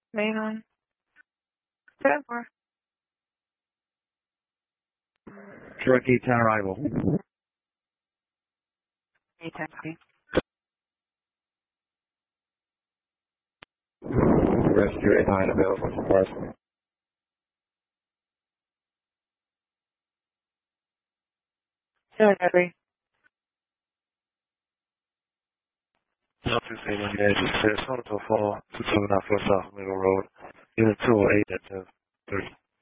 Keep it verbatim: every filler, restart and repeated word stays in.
Main on. ten four. Cherokee ten arrival. eight ten three. Rescue eight nine available for parcel. seven three. South two eight one edge, Sarasota to fall, two seven nine four South Middle Road, unit two oh eight at ten thirty.